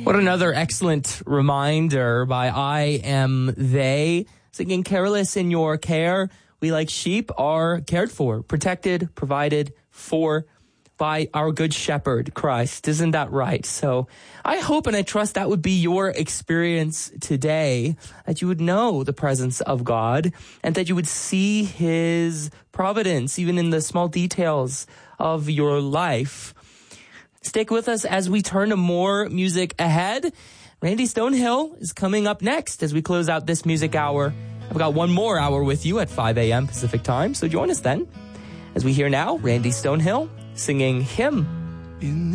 What another excellent reminder by I Am They, singing careless in your care. We like sheep are cared for, protected, provided for by our good shepherd, Christ. Isn't that right? So I hope and I trust that would be your experience today, that you would know the presence of God and that you would see his providence even in the small details of your life. Stick with us as we turn to more music ahead. Randy Stonehill is coming up next as we close out this music hour. I've got one more hour with you at 5 a.m. Pacific time, so join us then as we hear now Randy Stonehill singing Hymn.